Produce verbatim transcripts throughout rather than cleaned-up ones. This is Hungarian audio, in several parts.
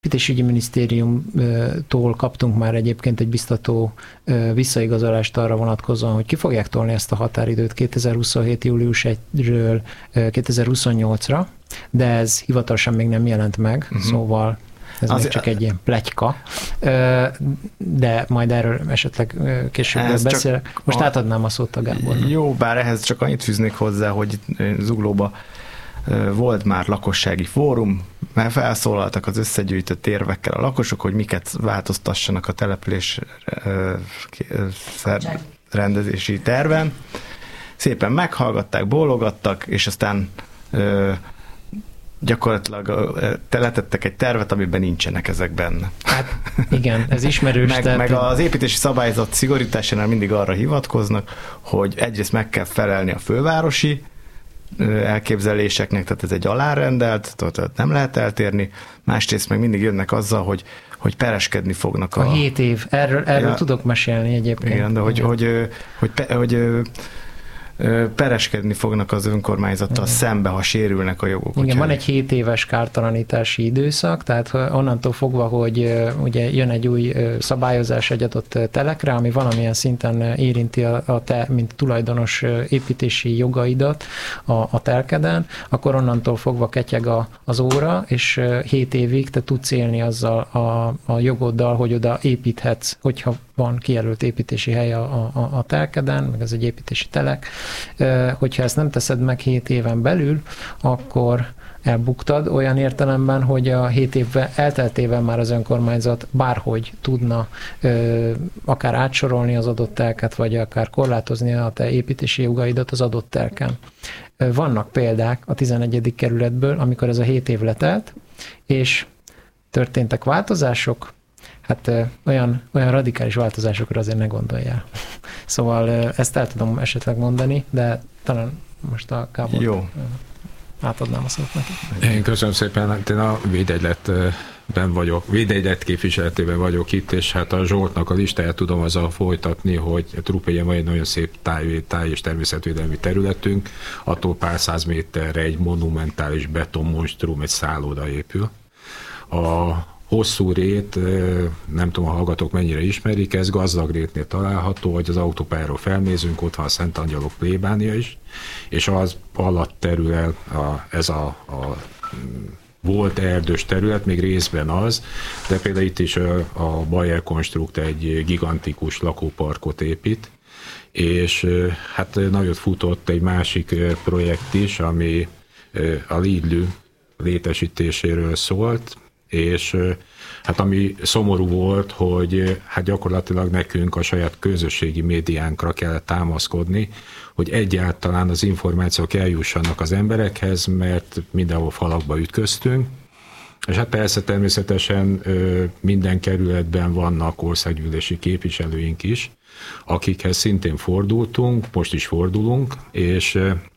Építésügyi Minisztériumtól kaptunk már egyébként egy biztató visszaigazolást arra vonatkozóan, hogy ki fogják tolni ezt a határidőt kétezer-huszonhét. július elsejéről kétezer-huszonnyolcra, de ez hivatalosan még nem jelent meg, uh-huh. szóval ez az még csak egy ilyen pletyka, de majd erről esetleg később beszélek. Most a... átadnám a szót a Gábornak. Jó, bár ehhez csak annyit fűznék hozzá, hogy Zuglóba volt már lakossági fórum, mert felszólaltak az összegyűjtött érvekkel a lakosok, hogy miket változtassanak a település rendezési terven. Szépen meghallgatták, bólogattak, és aztán gyakorlatilag teletettek egy tervet, amiben nincsenek ezek benne. Hát igen, ez ismerős. meg, tehát... meg az építési szabályzat szigorításánál mindig arra hivatkoznak, hogy egyrészt meg kell felelni a fővárosi elképzeléseknek, tehát ez egy alárendelt, tehát nem lehet eltérni, másrészt meg mindig jönnek azzal, hogy, hogy pereskedni fognak. A, a hét év, erről, erről ja, tudok mesélni egyébként. Igen, de hogy, hogy, hogy, hogy, hogy pereskedni fognak az önkormányzattal igen. szembe, ha sérülnek a jogok. Igen, van egy hét éves kártalanítási időszak, tehát onnantól fogva, hogy ugye jön egy új szabályozás egy adott telekre, ami valamilyen szinten érinti a, a te, mint tulajdonos építési jogaidat a, a telkeden, akkor onnantól fogva ketyeg a, az óra, és hét évig te tudsz élni azzal a, a jogoddal, hogy oda építhetsz, hogyha van kijelölt építési hely a, a, a telkeden, meg ez egy építési telek. Hogyha ezt nem teszed meg hét éven belül, akkor elbuktad olyan értelemben, hogy a hét évvel elteltével már az önkormányzat bárhogy tudna akár átsorolni az adott telket, vagy akár korlátozni a te építési jogaidat az adott telken. Vannak példák a tizenegyedik kerületből, amikor ez a hét év letelt, és történtek változások, hát olyan, olyan radikális változásokra azért ne gondoljál. Szóval ezt el tudom esetleg mondani, de talán most a Gábor Jó. átadnám a szót neki. Én köszönöm szépen, hát én a védegyletben vagyok, védegylet képviseletében vagyok itt, és hát a Zsoltnak a listáját tudom azzal folytatni, hogy Trupéje van egy nagyon szép táj, táj és természetvédelmi területünk, attól pár száz méterre egy monumentális betonmonstrum, egy szálloda épül. A Hosszú Rét, nem tudom, a hallgatók mennyire ismerik, ez Gazdagrétnél található, hogy az autópályáról felnézünk, ott van a Szent Angyalok plébánia is, és az alatt terül el a, ez a, a volt erdős terület, még részben az, de például itt is a, a Bayer Konstrukt egy gigantikus lakóparkot épít, és hát nagyot futott egy másik projekt is, ami a Lidl létesítéséről szólt, és hát ami szomorú volt, hogy hát gyakorlatilag nekünk a saját közösségi médiánkra kellett támaszkodni, hogy egyáltalán az információk eljussanak az emberekhez, mert mindenhol falakba ütköztünk, és hát persze természetesen minden kerületben vannak országgyűlési képviselőink is, akikhez szintén fordultunk, most is fordulunk, és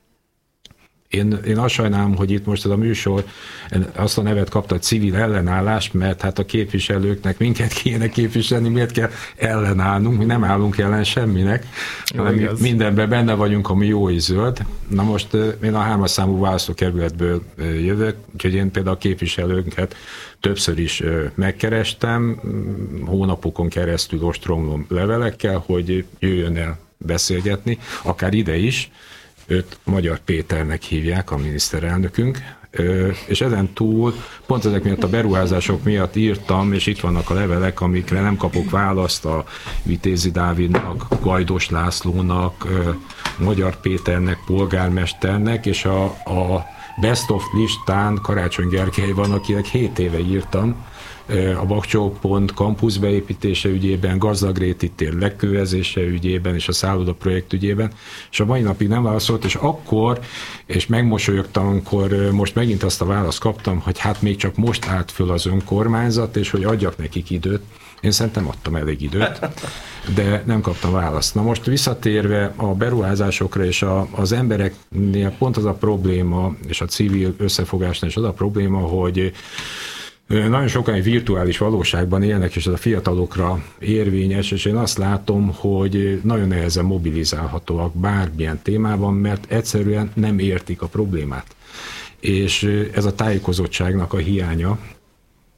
Én, én azt sajnálom, hogy itt most ez a műsor azt a nevet kapta, civil ellenállás, mert hát a képviselőknek minket kéne képviselni, miért kell ellenállnunk, mi nem állunk ellen semminek, hanem mi mindenben benne vagyunk, ami jó és zöld. Na most én a hármas számú választókerületből jövök, úgyhogy én például a képviselőnket többször is megkerestem, hónapokon keresztül ostromlom levelekkel, hogy jöjjön el beszélgetni, akár ide is. Őt Magyar Péternek hívják, a miniszterelnökünk, és ezen túl pont ezek miatt a beruházások miatt írtam, és itt vannak a levelek, amikre nem kapok választ a Vitézi Dávidnak, Gajdos Lászlónak, Magyar Péternek, polgármesternek, és a, a Best of listán Karácsony Gergely van, akinek hét éve írtam, a Bakcsó pont kampusz beépítése ügyében, Gazdagréti tér lekövezése ügyében és a szálloda projekt ügyében, és a mai napig nem válaszolt, és akkor, és megmosolyogtam, amikor most megint azt a választ kaptam, hogy hát még csak most állt föl az önkormányzat, és hogy adjak nekik időt. Én szerintem adtam elég időt, de nem kaptam választ. Na most visszatérve a beruházásokra és a, az embereknél pont az a probléma, és a civil összefogásnál is az a probléma, hogy nagyon sokan egy virtuális valóságban élnek, és ez a fiatalokra érvényes, és én azt látom, hogy nagyon nehezen mobilizálhatóak bármilyen témában, mert egyszerűen nem értik a problémát. És ez a tájékozottságnak a hiánya,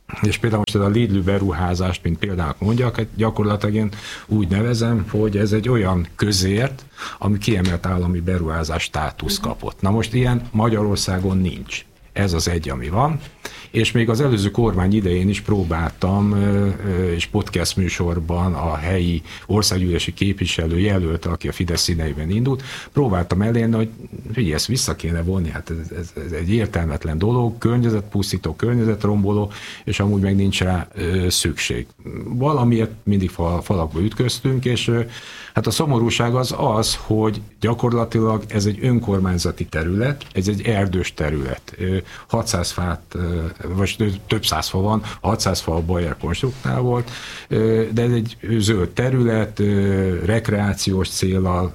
És például most ez a Lidl beruházást, mint példának mondjak, gyakorlatilag én úgy nevezem, hogy ez egy olyan közért, ami kiemelt állami beruházás státusz kapott. Na most ilyen Magyarországon nincs. Ez az egy, ami van. És még az előző kormány idején is próbáltam, és podcast műsorban a helyi országgyűlési képviselő jelölte, aki a Fidesz színeiben indult, próbáltam elérni, hogy figyelj, ezt vissza kéne vonni, hát ez, ez, ez egy értelmetlen dolog, környezetpusztító, környezetromboló, és amúgy meg nincs rá szükség. Valamiért mindig fal, falakba ütköztünk, és hát a szomorúság az az, hogy gyakorlatilag ez egy önkormányzati terület, ez egy erdős terület. hatszáz fát, vagy több száz fa van, hatszáz fa a Bayer konstruktál volt, de ez egy zöld terület, rekreációs céllal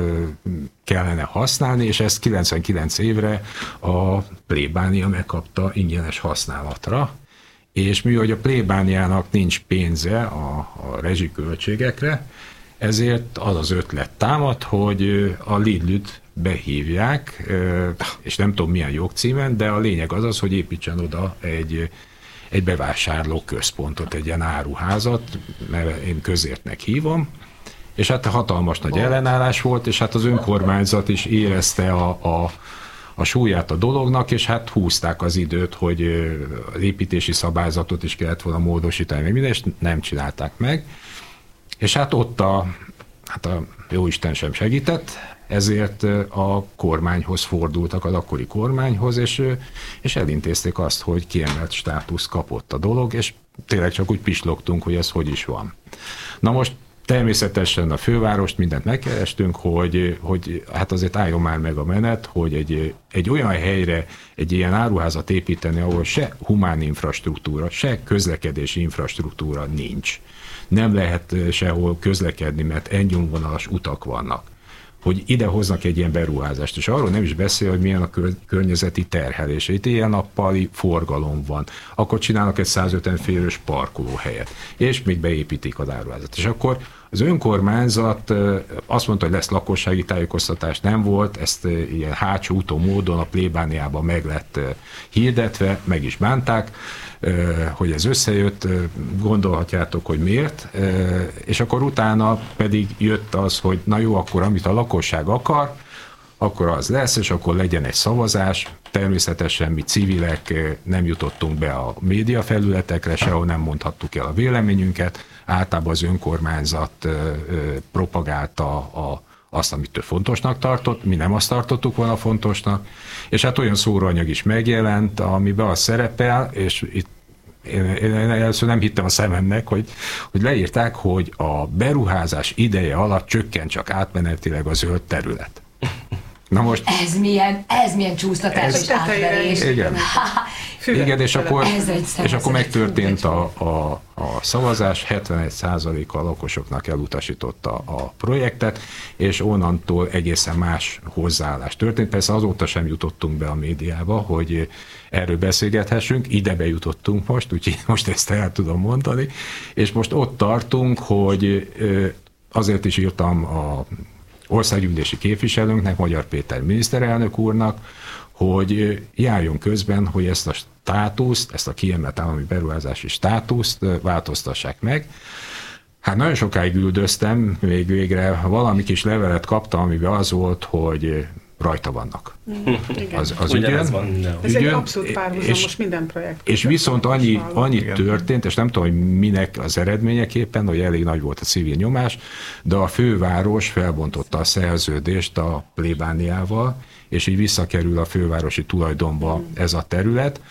kellene használni, és ezt kilencvenkilenc évre a plébánia megkapta ingyenes használatra, és mivel a plébániának nincs pénze a, a rezsiköltségekre, ezért az az ötlet támad, hogy a Lidl-t behívják, és nem tudom milyen jogcímen, de a lényeg az az, hogy építsen oda egy, egy bevásárló központot, egy ilyen áruházat, mert én közértnek hívom, és hát hatalmas nagy ellenállás volt, és hát az önkormányzat is érezte a, a, a súlyát a dolognak, és hát húzták az időt, hogy az építési szabályzatot is kellett volna módosítani, meg minden, és nem csinálták meg. És hát ott a, hát a jóisten sem segített, ezért a kormányhoz fordultak, az akkori kormányhoz, és, és elintézték azt, hogy kiemelt státusz kapott a dolog, és tényleg csak úgy pislogtunk, hogy ez hogy is van. Na most természetesen a fővárost mindent megkerestünk, hogy, hogy hát azért álljon már meg a menet, hogy egy, egy olyan helyre egy ilyen áruházat építeni, ahol se humán infrastruktúra, se közlekedési infrastruktúra nincs. Nem lehet sehol közlekedni, mert egynyomvonalas utak vannak. Hogy ide hoznak egy ilyen beruházást, és arról nem is beszél, hogy milyen a környezeti terhelés. Itt ilyen nappali forgalom van. Akkor csinálnak egy százötven férős parkolóhelyet, és még beépítik az áruházat. És akkor az önkormányzat azt mondta, hogy lesz lakossági tájékoztatás, nem volt, ezt ilyen hátsó úton módon a plébániában meg lett hirdetve, meg is bánták, hogy ez összejött, gondolhatjátok, hogy miért, és akkor utána pedig jött az, hogy na jó, akkor amit a lakosság akar, akkor az lesz, és akkor legyen egy szavazás. Természetesen mi civilek nem jutottunk be a média felületekre, sehol nem mondhattuk el a véleményünket, általában az önkormányzat propagálta a azt, amit ő fontosnak tartott, mi nem azt tartottuk volna fontosnak, és hát olyan szóróanyag is megjelent, amiben az szerepel, és itt én, én először nem hittem a szememnek, hogy, hogy leírták, hogy a beruházás ideje alatt csökken csak átmenetileg a zöld terület. Na most... Ez milyen, ez milyen csúsztatás és átverés. Igen. Igen, és akkor, és akkor megtörtént a, a, a szavazás, hetvenegy százaléka a lakosoknak elutasította a projektet, és onnantól egészen más hozzáállás történt. Persze azóta sem jutottunk be a médiába, hogy erről beszélgethessünk, ide bejutottunk most, úgyhogy most ezt el tudom mondani, és most ott tartunk, hogy azért is írtam a országgyűlési képviselőnknek, Magyar Péter miniszterelnök úrnak, hogy járjon közben, hogy ezt a státuszt, ezt a kiemelt állami beruházási státuszt változtassák meg. Hát nagyon sokáig üldöztem, még végre valami kis levelet kaptam, amiben az volt, hogy rajta vannak. Mm, az, az ügyön, ez van, ügyön, ez egy abszolút párhuzamos minden projekt. És viszont annyi, annyi történt, és nem tudom, hogy minek az eredményeképpen, hogy elég nagy volt a civil nyomás, de a főváros felbontotta a szerződést a plébániával, és így visszakerül a fővárosi tulajdonba mm. ez a terület.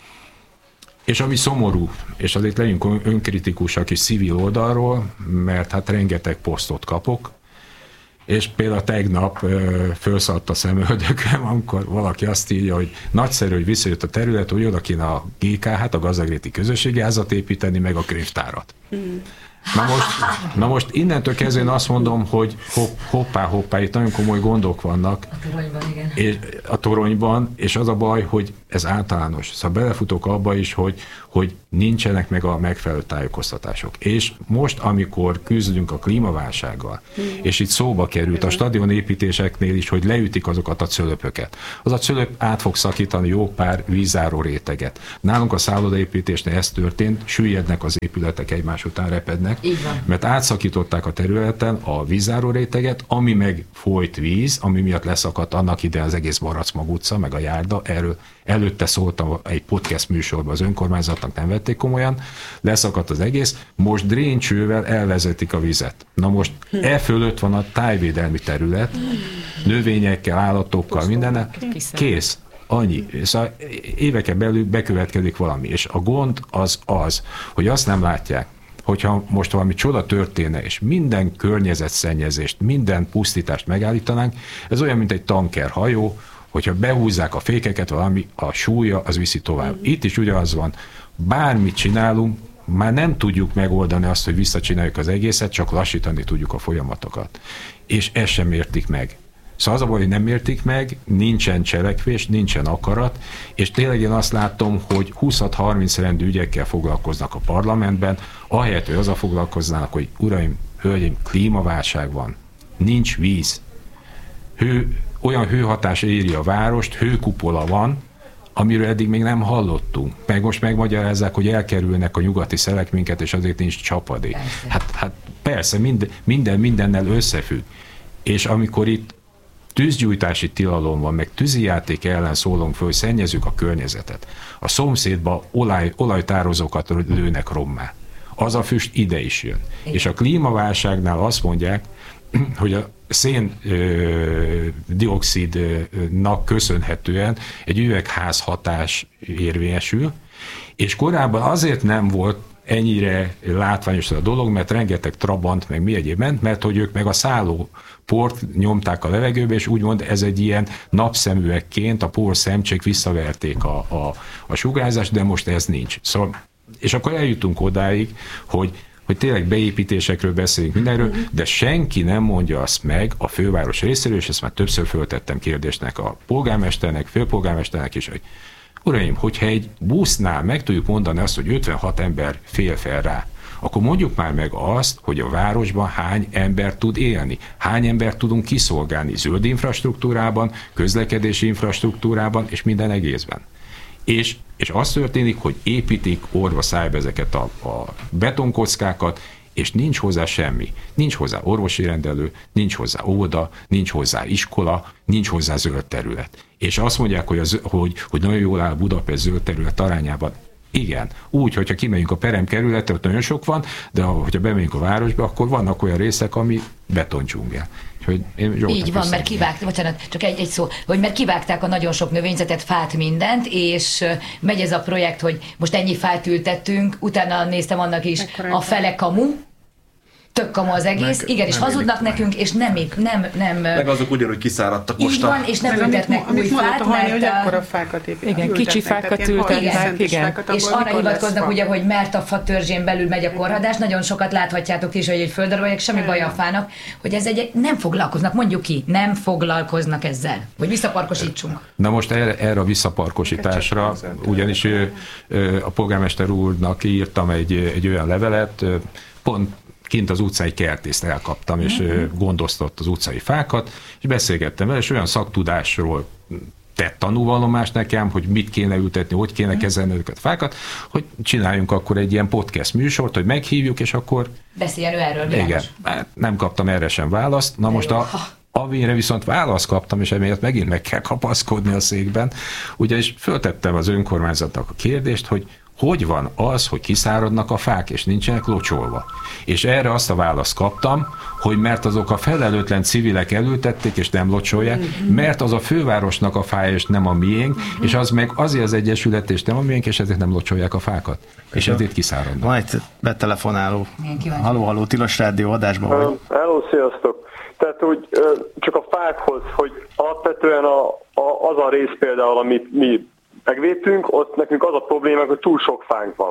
És ami szomorú, és azért legyünk önkritikusak is civil oldalról, mert hát rengeteg posztot kapok, és például tegnap felszaladt a szemöldököm, amikor valaki azt írja, hogy nagyszerű, hogy visszajött a terület, hogy oda kéne a gé ká hát, a Gazdagréti Közösségi Házat építeni, meg a könyvtárat. Mm. Na most, na most innentől kezdve én azt mondom, hogy hopp, hoppá, hoppá, itt nagyon komoly gondok vannak. A toronyban, igen. És a toronyban, és az a baj, hogy ez általános. Szóval belefutok abba is, hogy, hogy nincsenek meg a megfelelő tájékoztatások. És most, amikor küzdünk a klímaválsággal, mm. és itt szóba került a stadionépítéseknél is, hogy leütik azokat a cölöpöket. Az a cölöp át fog szakítani jó pár vízzáró réteget. Nálunk a szállodaépítésnél ez történt, süllyednek az épületek, egymás után repednek, mert átszakították a területen a vízzáró réteget, ami meg folyt víz, ami miatt leszakadt annak ide az egész Baracmag utca, meg a járda, erről előtte szóltam egy podcast műsorban, az önkormányzatnak nem vették komolyan, leszakadt az egész, most dréncsővel elvezetik a vizet. Na most e fölött van a tájvédelmi terület, növényekkel, állatokkal, mindennel, kész. Annyi. Szóval éveken belül bekövetkezik valami. És a gond az az, hogy azt nem látják, hogyha most valami csoda történne, és minden környezetszennyezést, minden pusztítást megállítanánk, ez olyan, mint egy tankerhajó, hogyha behúzzák a fékeket, valami, a súlya, az viszi tovább. Itt is ugyanaz van. Bármit csinálunk, már nem tudjuk megoldani azt, hogy visszacsináljuk az egészet, csak lassítani tudjuk a folyamatokat. És ezt sem értik meg. Szóval az a baj, hogy nem értik meg, nincsen cselekvés, nincsen akarat, és tényleg én azt látom, hogy húsz-harminc rendű ügyekkel foglalkoznak a parlamentben, ahelyett, hogy azzal foglalkoznának, hogy uraim, hölgyeim, klímaválság van, nincs víz, hő, olyan hőhatás éri a várost, hőkupola van, amiről eddig még nem hallottunk. Meg most megmagyarázzák, hogy elkerülnek a nyugati szelek minket, és azért nincs csapadék. Hát, hát persze, minden, minden mindennel összefügg. És amikor itt tűzgyújtási tilalom van, meg tűzijáték ellen szólunk föl, hogy szennyezzük a környezetet. A szomszédba olaj, olajtározókat lőnek rommá. Az a füst ide is jön. Igen. És a klímaválságnál azt mondják, hogy a szén-dioxidnak köszönhetően egy üvegházhatás érvényesül, és korábban azért nem volt ennyire látványos a dolog, mert rengeteg trabant, meg mi egyéb ment, mert hogy ők meg a szálló port nyomták a levegőbe, és úgymond ez egy ilyen napszemüvegként a por szemcsék visszaverték a, a, a sugárzást, de most ez nincs. Szóval, és akkor eljutunk odáig, hogy hogy tényleg beépítésekről beszélünk mindenről, de senki nem mondja azt meg a főváros részéről, és ezt már többször föltettem kérdésnek a polgármesternek, főpolgármesternek is, hogy uraim, hogyha egy busznál meg tudjuk mondani azt, hogy ötvenhat ember fél fel rá, akkor mondjuk már meg azt, hogy a városban hány ember tud élni, hány ember tudunk kiszolgálni zöld infrastruktúrában, közlekedési infrastruktúrában és minden egészben. És, és az történik, hogy építik orva szájba ezeket a, a betonkockákat, és nincs hozzá semmi. Nincs hozzá orvosi rendelő, nincs hozzá óvoda, nincs hozzá iskola, nincs hozzá zöld terület. És azt mondják, hogy, az, hogy, hogy nagyon jól áll Budapest zöld terület arányában. Igen, úgy, hogyha kimegyünk a Perem kerületre, ott nagyon sok van, de hogyha bemegyünk a városba, akkor vannak olyan részek, ami betondzsungel. Így van, mert kivágták, bocsánat, csak egy, egy szó, hogy mert kivágták a nagyon sok növényzetet, fát, mindent, és megy ez a projekt, hogy most ennyi fát ültettünk, utána néztem annak is, a fele kamu, tök kamu az egész, meg, igen, és hazudnak nekünk, és nem, nem, nem... Meg azok ugyanúgy kiszáradtak most. Így van, és nem ültetnek új fát, mert... hogy akkora fákat építettek. Igen, kicsi fákat ültetnek, igen. És arra hivatkoznak ugye, hogy mert a fa törzsén belül megy a korhadás, nagyon sokat láthatjátok is, hogy egy földrajzolják, semmi baj a fának, hogy ez egy, nem foglalkoznak, mondjuk ki, nem foglalkoznak ezzel, hogy visszaparkosítsunk. Na most erre, erre a visszaparkosításra, ugyanis a polgármester úrnak írtam egy, egy olyan levelet, pont kint az utcai kertészt elkaptam, és mm-hmm. gondoztott az utcai fákat, és beszélgettem vele, és olyan szaktudásról tett tanúvallomást nekem, hogy mit kéne ültetni, hogy kéne kezelni őket a fákat, hogy csináljunk akkor egy ilyen podcast műsort, hogy meghívjuk, és akkor... Beszéljen ő erről, világos. Igen, hát nem kaptam erre sem választ. Na de most a, amire viszont választ kaptam, és emiatt megint meg kell kapaszkodni a székben, ugyanis föltettem az önkormányzatnak a kérdést, hogy hogy van az, hogy kiszáradnak a fák, és nincsenek locsolva. És erre azt a választ kaptam, hogy mert azok a felelőtlen civilek elültették, és nem locsolják, mert az a fővárosnak a fája, és nem a miénk, és az meg azért az egyesület, és nem a miénk, és ezért nem locsolják a fákat. És ezért kiszáradnak. Van egy betelefonáló. Halló, halló, Tilos Rádió adásban vagy. Hello, sziasztok! Tehát úgy csak a fákhoz, hogy alapvetően a, a, az a rész például, amit mi megvédtünk, ott nekünk az a probléma, hogy túl sok fánk van.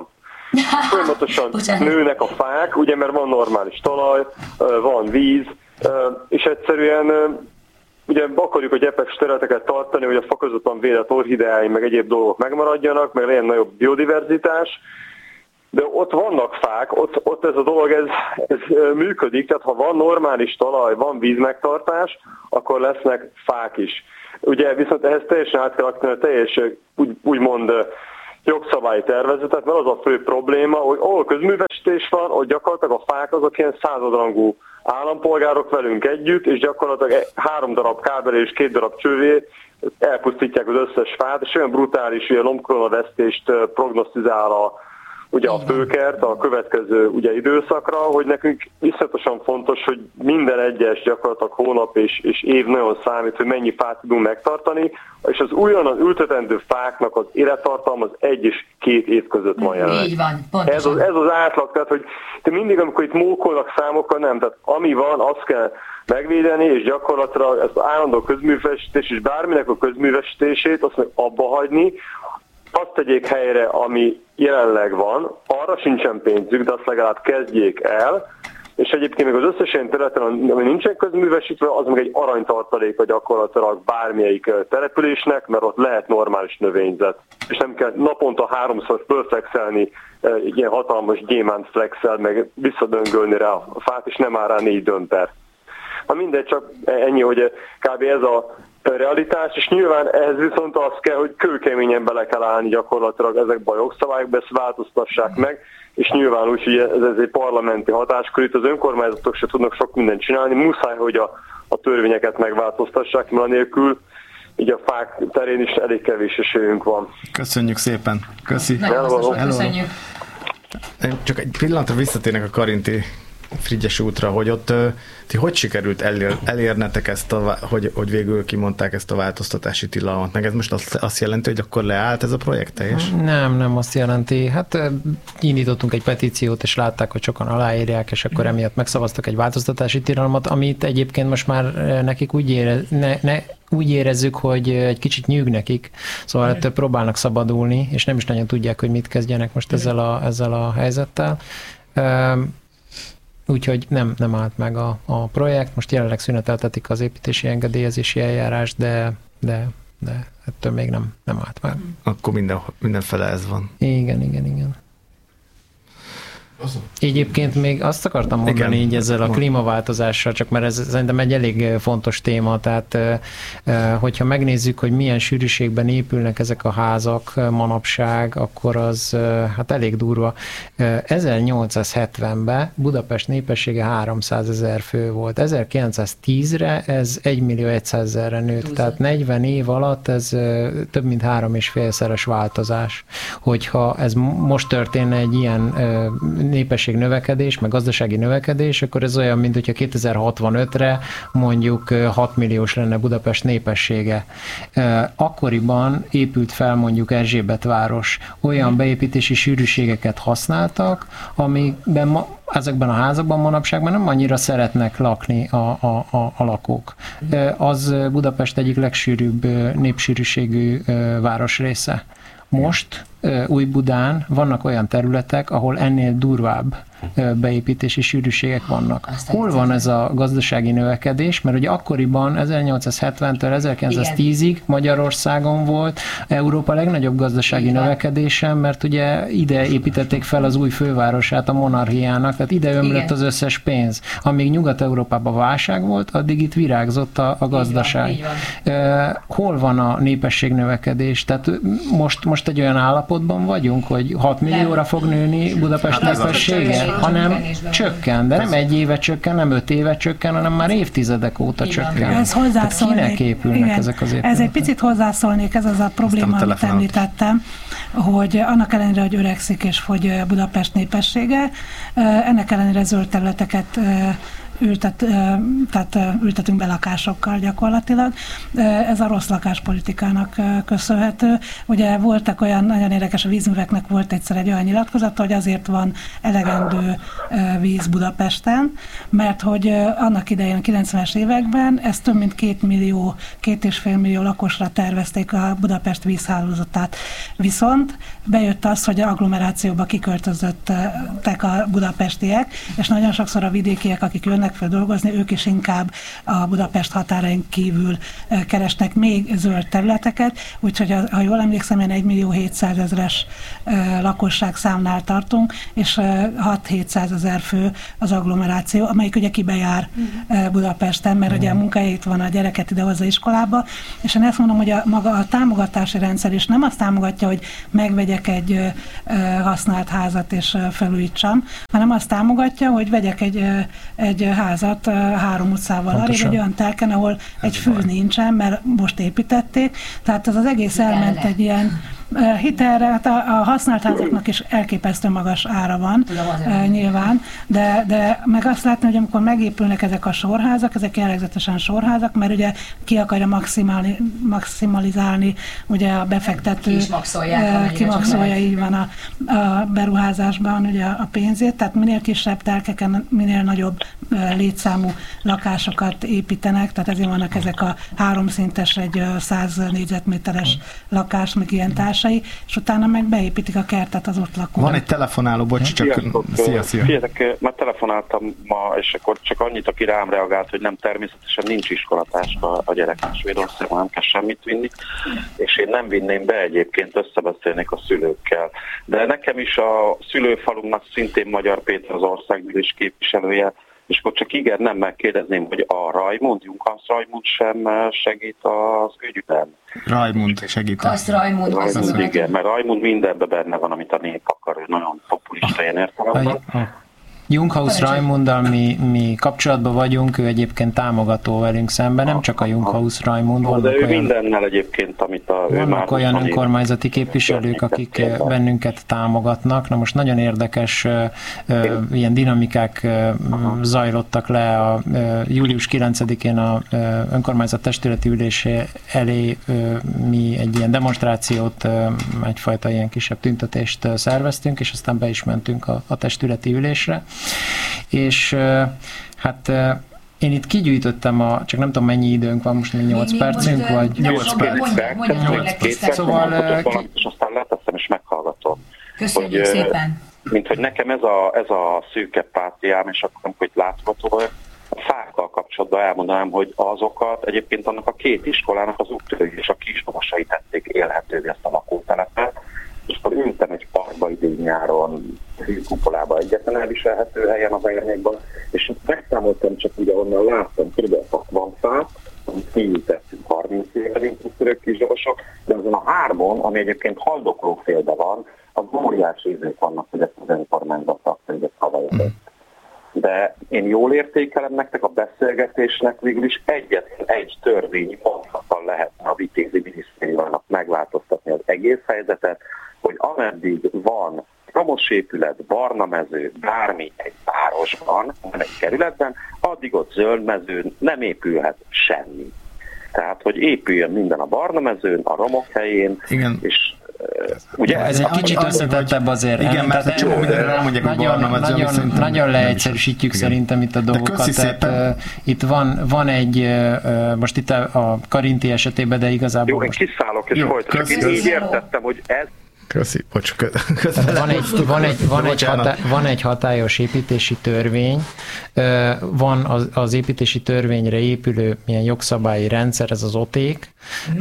folyamatosan nőnek a fák, ugye, mert van normális talaj, van víz, és egyszerűen ugye akarjuk a gyepes területeket tartani, hogy a fokozottan védett orchideái, meg egyéb dolgok megmaradjanak, meg legyen nagyobb biodiverzitás, de ott vannak fák, ott, ott ez a dolog ez, ez működik, tehát ha van normális talaj, van vízmegtartás, akkor lesznek fák is. Ugye viszont ehhez teljesen át kell akni a teljes úgy, úgymond jogszabályi tervezetet, mert az a fő probléma, hogy ahol közművesítés van, ott gyakorlatilag a fák azok ilyen századrangú állampolgárok velünk együtt, és gyakorlatilag három darab kábel és két darab csővé elpusztítják az összes fát, és olyan brutális lombkoronavesztést prognosztizál a ugye a főkert a következő ugye, időszakra, hogy nekünk iszonyatosan fontos, hogy minden egyes gyakorlatilag hónap és, és év nagyon számít, hogy mennyi fát tudunk megtartani, és az újonnan ültetendő fáknak az élettartalma az egy és két év között van jelenleg. Így van, ez az, ez az átlag, tehát hogy te mindig, amikor itt mókolnak számokkal, nem, tehát ami van, azt kell megvédeni, és gyakorlatilag ez az állandó közművesítés, és bárminek a közművesítését azt meg abba hagyni, azt tegyék helyre, ami jelenleg van, arra sincsen pénzük, de azt legalább kezdjék el, és egyébként még az összes ilyen területen, ami nincsen közművesítve, az meg egy aranytartaléka gyakorlatilag bármelyik településnek, mert ott lehet normális növényzet. És nem kell naponta háromszor fölflexelni egy ilyen hatalmas gyémánt flexel, meg visszadöngölni rá a fát, és nem áll rá négy dömper. Ha mindegy, csak ennyi, hogy kb. Ez a realitás, és nyilván ehhez viszont az kell, hogy kőkeményen bele kell állni gyakorlatilag ezekbe a jogszabályokba, ezt változtassák meg, és nyilván úgy, hogy ez, ez egy parlamenti hatáskör, itt az önkormányzatok se tudnak sok mindent csinálni, muszáj, hogy a, a törvényeket megváltoztassák, mert anélkül így a fák terén is elég kevés esélyünk van. Köszönjük szépen. Köszi. Nagyon köszönjük. Csak egy pillanatra visszatérnek a Karinti Frigyes útra, hogy ott ti hogy sikerült elér, elérnetek ezt, a, hogy, hogy végül kimondták ezt a változtatási tilalmat? Meg ez most azt, azt jelenti, hogy akkor leállt ez a projekt teljes? Nem, nem azt jelenti. Hát indítottunk egy petíciót, és látták, hogy sokan aláírják, és akkor emiatt megszavaztak egy változtatási tilalmat, amit egyébként most már nekik úgy, ére, ne, ne, úgy érezzük, hogy egy kicsit nyűg nekik, szóval ettől próbálnak szabadulni, és nem is nagyon tudják, hogy mit kezdjenek most ezzel a, ezzel a helyzettel. Úgyhogy nem, nem állt meg a, a projekt, most jelenleg szüneteltetik az építési engedélyezési eljárást, de, de, de ettől még nem, nem állt meg. Akkor minden, mindenfele ez van. Igen, igen, igen. Egyébként még azt akartam mondani igen, így ezzel a klímaváltozással, csak mert ez szerintem egy elég fontos téma, tehát hogyha megnézzük, hogy milyen sűrűségben épülnek ezek a házak manapság, akkor az hát elég durva. ezernyolcszázhetvenben Budapest népessége háromszázezer fő volt, ezerkilencszáztízre ez egymillió-egyszázezerre nőtt, Túlzott. Tehát negyven év alatt ez több mint három és félszeres változás. Hogyha ez most történne egy ilyen népesség növekedés, meg gazdasági növekedés, akkor ez olyan, mint hogyha kétezer-hatvanötre mondjuk hat milliós lenne Budapest népessége. Akkoriban épült fel mondjuk Erzsébetváros. Olyan beépítési sűrűségeket használtak, amikben ma, ezekben a házakban manapságban nem annyira szeretnek lakni a, a, a, a lakók. Az Budapest egyik legsűrűbb népsűrűségű városrésze. Most Új-Budán vannak olyan területek, ahol ennél durvább beépítési sűrűségek vannak. Hol van ez a gazdasági növekedés? Mert ugye akkoriban ezernyolcszázhetventől ezerkilencszáztízig Magyarországon volt Európa legnagyobb gazdasági igen. növekedése, mert ugye ide építették fel az új fővárosát a monarchiának, tehát ide ömlött igen. az összes pénz. Amíg Nyugat-Európában válság volt, addig itt virágzott a, a gazdaság. Így van, így van. Hol van a népesség növekedés? Tehát most, most egy olyan állapotban vagyunk, hogy hat millióra fog nőni Budapest hát népessége, hanem csökken, de nem egy éve csökken, nem öt éve csökken, hanem már évtizedek óta igen. csökken. Ez hozzászólnék. Kinek épülnek igen. ezek az épületek? Ez egy picit hozzászólnék, ez az a probléma, amit említettem, hogy annak ellenére, hogy öregszik és fogy Budapest népessége, ennek ellenére zöld területeket ültet, tehát ültetünk be lakásokkal gyakorlatilag. Ez a rossz lakáspolitikának köszönhető. Ugye voltak olyan, nagyon érdekes, a vízműveknek volt egyszer egy olyan nyilatkozata, hogy azért van elegendő víz Budapesten, mert hogy annak idején a kilencvenes években ez több mint két millió, két és fél millió lakosra tervezték a Budapest vízhálózatát. Viszont bejött az, hogy agglomerációba kiköltözöttek a budapestiek, és nagyon sokszor a vidékiek, akik jönnek fel dolgozni, ők is inkább a Budapest határain kívül keresnek még zöld területeket, úgyhogy ha jól emlékszem, ilyen egy millió hétszázezres lakosság számnál tartunk, és hat-hétszázezer fő az agglomeráció, amelyik ugye kibejár Budapesten, mert ugye a munkahelyét van, a gyereket idehozza iskolába, és én ezt mondom, hogy a maga a támogatási rendszer is nem azt támogatja, hogy megvegyek egy használt házat és felújítsam, hanem azt támogatja, hogy vegyek egy, egy házat három utcával arrébb, egy olyan telken, ahol egy fű nincsen, mert most építették, tehát ez az egész elment egy ilyen hitelre, hát a, a használt házaknak is elképesztő magas ára van, e, nyilván, de, de meg azt látni, hogy amikor megépülnek ezek a sorházak, ezek jellegzetesen sorházak, mert ugye ki akarja maximalizálni ugye a befektető, kimaxolják, kimaxolja így van a, a beruházásban ugye a pénzét, tehát minél kisebb telkeken, minél nagyobb létszámú lakásokat építenek, tehát ezért vannak ezek a háromszintes, egy száz négyzetméteres lakás, meg ilyen társ, és utána meg beépítik a kertet az ott lakók. Van egy telefonáló, bocs, csak... Sziasztok. Szia, szia. Figyeljetek, már telefonáltam ma, és akkor csak annyit, aki rám reagált, hogy nem, természetesen nincs iskolatáska a gyereknek Svédországban, nem kell semmit vinni, és én nem vinném be egyébként, összebeszélnék a szülőkkel. De nekem is a szülőfalunknak szintén Magyar Péter az országgyűlés képviselője, és akkor csak igen, nem megkérdezném, hogy a Rajmund, Junghans Rajmund sem segít az ügyben. Rajmund segít. Azt Rajmund. Rajmund, igen, mert Rajmund mindenben benne van, amit a nép akar, ő nagyon populista ilyen értelemben. Junghaus Raimunddal mi, mi kapcsolatban vagyunk, ő egyébként támogató velünk szemben, nem csak a Junghaus Raimund. No, de ő olyan, mindennel egyébként, amit a... Vannak olyan önkormányzati képviselők, akik bennünket támogatnak. Na most nagyon érdekes uh, uh, ilyen dinamikák uh, zajlottak le a uh, július kilencedikén a uh, önkormányzat testületi ülésé elé uh, mi egy ilyen demonstrációt, uh, egyfajta ilyen kisebb tüntetést uh, szerveztünk, és aztán be is mentünk a, a testületi ülésre. És hát én itt kigyűjtöttem, a, csak nem tudom mennyi időnk van, most nyolc percünk, vagy nyolc perc. Szóval... És aztán leteszem és meghallgatom. Köszönjük hogy, szépen. Mint hogy nekem ez a, ez a szűke pátriám, és akkor hogy látható, a fákkal kapcsolatban elmondanám, hogy azokat egyébként annak a két iskolának az úttörői és a kisdobosai tették élhetővé ezt a lakótelepet, és akkor ültem egy parkba idén-nyáron, hűkupolába egyetlen elviselhető helyen az árnyékban, és megszámoltam csak ugye onnan láttam kb. hatvan fát, amit kiültettünk harminc éve, mint úttörők, kisdobosok, de azon a hármon, ami egyébként haldokló félbe van, az óriási ízők vannak, hogy ezt az önkormányzat azt egyet szavazott. De én jól értékelem nektek a beszélgetésnek, végül is egyetlen egy törvény mondhattal lehetne a Vitézi minisztériumnak megváltoztatni az egész helyzetet, hogy ameddig van romos épület, barna mező, bármi egy városban, nem egy kerületben, addig ott zöld mezőn nem épülhet semmi. Tehát, hogy épüljön minden a barna mezőn, a romok helyén, igen. És ugye? Ez egy kicsit összetettebb azért. Igen, mert a csomó mindenre rámondják, hogy barna mező, nagyon, nagyon, nagyon leegyszerűsítjük szerintem itt a dolgokat. Tehát, uh, itt van, van egy, uh, most itt a, a Karinti esetében, de igazából... Jó, én kiszállok és folytatok. Én így értettem, hogy ez Köszi, bocs, van, egy, van, egy, van, egy hatá, van egy hatályos építési törvény, van az, az építési törvényre épülő milyen jogszabályi rendszer, ez az oték.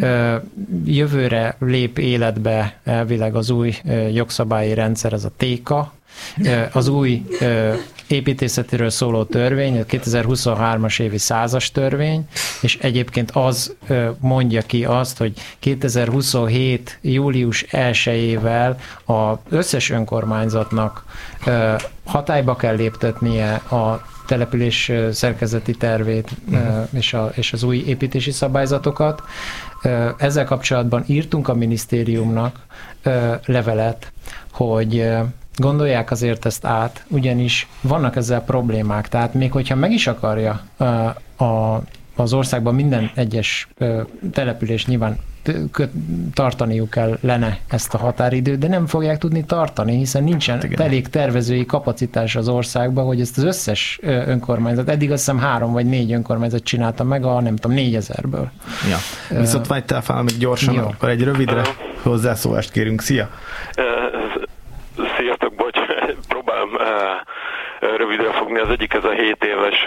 Jövőre lép életbe elvileg az új jogszabályi rendszer, ez a téka. Az új építészetiről szóló törvény, a kétezer-huszonhármas évi százas törvény, és egyébként az mondja ki azt, hogy kétezer-huszonhét július elsejével az összes önkormányzatnak hatályba kell léptetnie a település szerkezeti tervét és, a, és az új építési szabályzatokat. Ezzel kapcsolatban írtunk a minisztériumnak levelet, hogy gondolják azért ezt át, ugyanis vannak ezzel problémák. Tehát még hogyha meg is akarja a, az országban minden egyes település nyilván tartaniuk kellene ezt a határidőt, de nem fogják tudni tartani, hiszen nincsen hát elég tervezői kapacitás az országban, hogy ezt az összes önkormányzat, eddig azt hiszem három vagy négy önkormányzat csinálta meg a nem tudom, négyezerből. Ja. Viszont vagy telefon, még gyorsan, jó. Akkor egy rövidre hozzászólást kérünk. Szia! Sziasztok, bocs, próbálom rövidre fogni. Az egyik ez a hét éves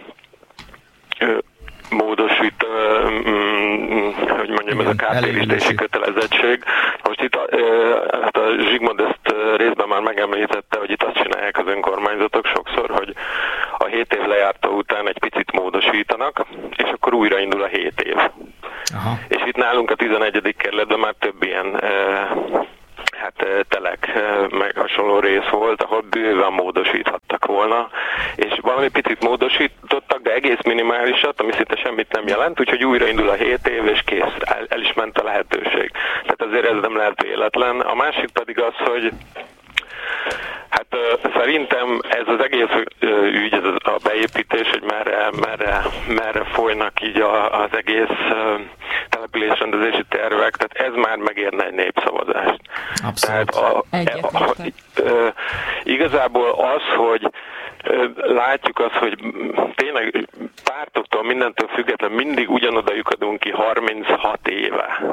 módosít, hogy mondjam, ez a kártérítési kötelezettség. Most itt a, hát a Zsigmond ezt részben már megemlítette, hogy itt azt csinálják az önkormányzatok sokszor, hogy a hét év lejárta után egy picit módosítanak, és akkor újraindul a hét év. Aha. És itt nálunk a tizenegyedik kerületben már több ilyen hát telek meg hasonló rész volt, ahol bőven módosíthattak volna, és valami picit módosítottak, de egész minimálisat, ami szinte semmit nem jelent, úgyhogy újraindul a hét év, és kész, el, el is ment a lehetőség. Tehát azért ez nem lehet véletlen. A másik pedig az, hogy hát uh, szerintem ez az egész uh, ügy, ez a beépítés, hogy merre, merre, merre folynak így a, az egész uh, településrendezési tervek, tehát ez már megérne egy népszavazást. Abszolút. Tehát a, a, a, uh, igazából az, hogy uh, látjuk azt, hogy tényleg pártoktól, mindentől független mindig ugyanoda lyukadunk ki harminchat éve.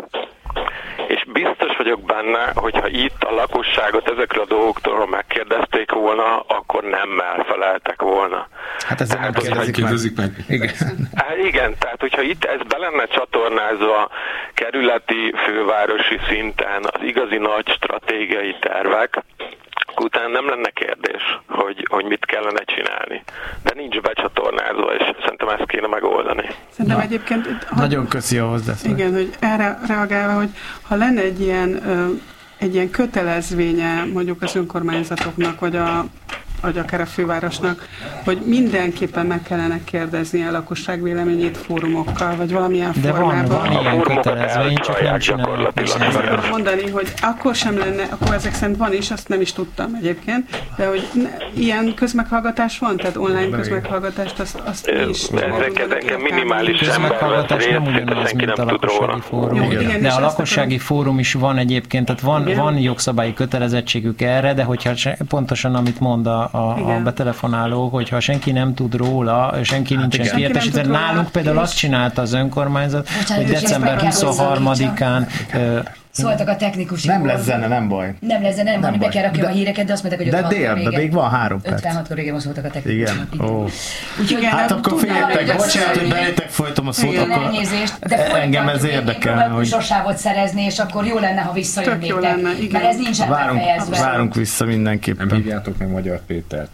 És biztos vagyok benne, hogyha itt a lakosságot ezekről a dolgoktól megkérdezték volna, akkor nemmel feleltek volna. Hát ezzel nem kérdezik meg. meg. Igen. Hát igen, tehát hogyha itt ez be lenne csatornázva kerületi, fővárosi szinten az igazi nagy stratégiai tervek, utána nem lenne kérdés, hogy, hogy mit kellene csinálni. De nincs becsatornázva, és szerintem ezt kéne megoldani. Szerintem Na, egyébként... Ha, nagyon köszi a hozzászólást. Igen, hogy erre reagálva, hogy ha lenne egy ilyen, egy ilyen kötelezvénye mondjuk az önkormányzatoknak, vagy a vagy akár a fővárosnak, hogy mindenképpen meg kellene kérdezni a lakosság véleményét fórumokkal, vagy valamilyen de formában. De van, van ilyen kötelezvény, csak nem csinálják. Ezt mondani, hogy akkor sem lenne, akkor ezek szerint van is, azt nem is tudtam egyébként, de hogy ne, ilyen közmeghallgatás van, tehát online közmeghallgatást, azt, azt is. Ezek minimális közmeghallgatás nem ugyanaz, mint a lakossági fórum. Jó, igen, de a lakossági fórum is van egyébként, tehát van, van jogszabályi kötelezettségük erre, de hogyha pontosan amit mond a A, a betelefonáló, hogyha senki nem tud róla, senki hát nincsen értesítve. Nálunk például azt csinálta az önkormányzat, hogy december huszonharmadikán szóltak a technikusok. Nem lesz zene, nem baj. Nem lesz zene, nem, nem baj. Be kell rakjam a híreket, de azt mondták, hogy de délben, még van három perc. ötvenhatkor régen szóltak a technikusok. Igen, ó. Úgyhogy hát akkor féljetek, bocsánat, hogy belejtek folytom a szót, akkor engem ez érdekel. Hogy sosávot szerezni, és akkor jó lenne, ha visszajönnétek. Mert ez nincsen befejezve. Várunk vissza mindenképpen. Nem hívjátok meg Magyar Pétert.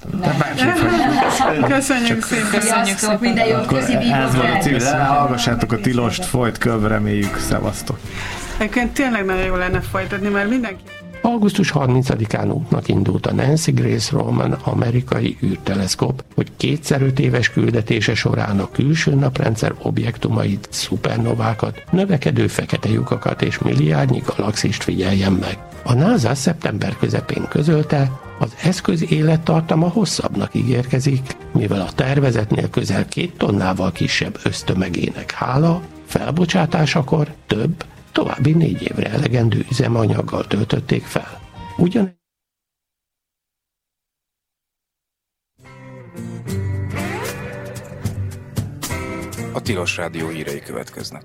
Köszönjük szépen. Sziasztok, minden jót, köszi bíbót. Hallgassátok a Tilost, folyt köv, reméljük, szevasztok. Egyébként tényleg nagyon jó lenne folytatni, mert mindenki... augusztus harmincadikán útnak indult a Nancy Grace Roman amerikai űrteleszkóp, hogy kétszer öt éves küldetése során a külső naprendszer objektumait, szupernovákat, növekedő fekete lyukakat és milliárdnyi galaxist figyeljen meg. A NASA szeptember közepén közölte, az eszköz élettartama hosszabbnak ígérkezik, mivel a tervezetnél közel két tonnával kisebb össztömegének hála, felbocsátásakor több, további négy évre elegendő üzemanyaggal töltötték fel. Ugyan A Tilos Rádió hírei következnek.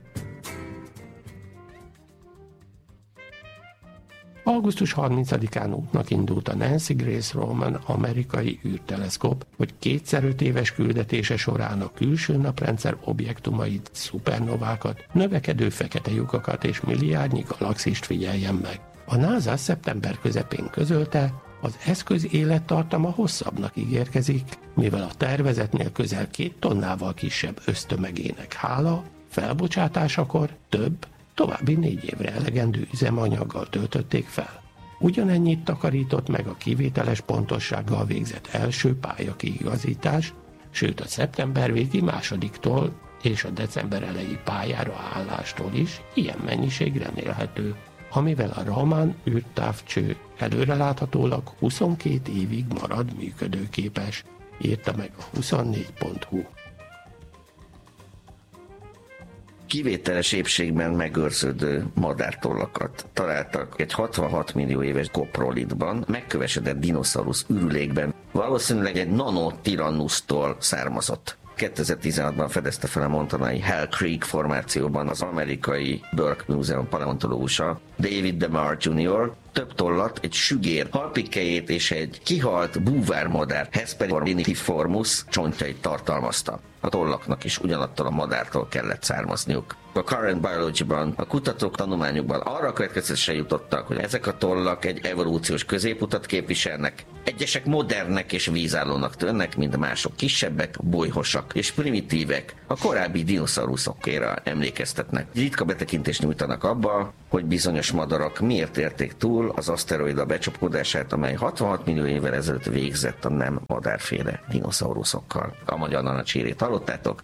augusztus harmincadikán útnak indult a Nancy Grace Roman amerikai űrteleszkóp, hogy kétszer öt éves küldetése során a külső naprendszer objektumait, szupernovákat, növekedő fekete lyukakat és milliárdnyi galaxist figyeljen meg. A NASA szeptember közepén közölte, az eszköz élettartama hosszabbnak ígérkezik, mivel a tervezetnél közel két tonnával kisebb össztömegének hála, felbocsátásakor több, további négy évre elegendő üzemanyaggal töltötték fel. Ugyanennyit takarított meg a kivételes pontossággal végzett első pályakiigazítás, sőt a szeptember végi másodiktól és a december elejé pályára állástól is ilyen mennyiség remélhető, amivel a Raman űrtávcső előreláthatólag huszonkét évig marad működőképes, írta meg a huszonnégy pont hu. kivételes épségben megőrződő madártollakat találtak egy hatvanhat millió éves koprolitban, megkövesedett dinoszaurusz ürülékben, valószínűleg egy nanotyrannusztól származott. kétezer-tizenhatban fedezte fel a montanai Hell Creek formációban az amerikai Burke Múzeum paleontológusa David DeMar junior több tollat, egy sügér halpikkelyét és egy kihalt búvármadár Hesperornithiformus csontjait tartalmazta. A tollaknak is ugyanattól a madártól kellett származniuk. A Current Biology-ban a kutatók tanulmányukban arra a következtetésre jutottak, hogy ezek a tollak egy evolúciós középutat képviselnek. Egyesek modernek és vízállónak tűnnek, mint mások kisebbek, bolyhosak és primitívek, a korábbi dinoszauruszokkéra emlékeztetnek. Ritka betekintést nyújtanak abba, hogy bizonyos madarak miért érték túl az aszteroida becsapódását, amely hatvanhat millió évvel ezelőtt végzett a nem madárféle dinoszauruszokkal. A magyar nanacsírét hallottátok?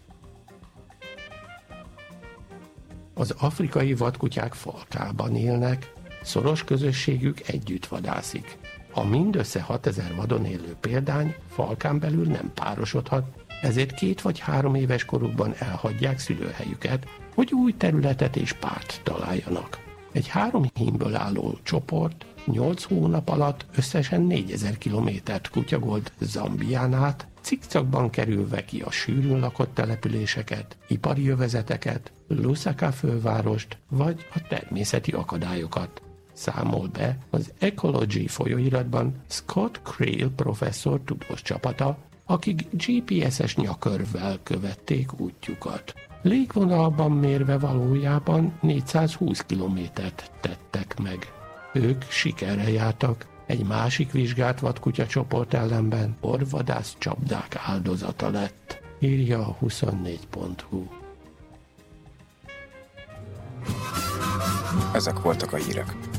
Az afrikai vadkutyák falkában élnek, szoros közösségük együtt vadászik. A mindössze hatezer vadon élő példány falkán belül nem párosodhat, ezért két vagy három éves korukban elhagyják szülőhelyüket, hogy új területet és párt találjanak. Egy három hímből álló csoport nyolc hónap alatt összesen négyezer kilométert kutyagolt Zambián át, cikcakban kerülve ki a sűrűn lakott településeket, ipari övezeteket, Lusaka fővárost vagy a természeti akadályokat. Számol be az Ecology folyóiratban Scott Creel professzor tudós csapata, akik gé pé es-es nyakörvvel követték útjukat. Légvonalban mérve valójában négyszázhúsz kilométert tettek meg. Ők sikerrel jártak, egy másik vizsgált vadkutya csoport ellenben orvadász csapdák áldozata lett, írja a huszonnégy pont hu. Ezek voltak a hírek.